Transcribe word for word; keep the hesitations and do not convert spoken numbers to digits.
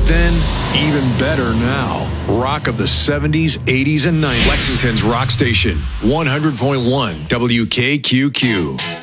then, even better now. Rock of the seventies, eighties, and nineties. Lexington's rock station, one hundred point one W K Q Q.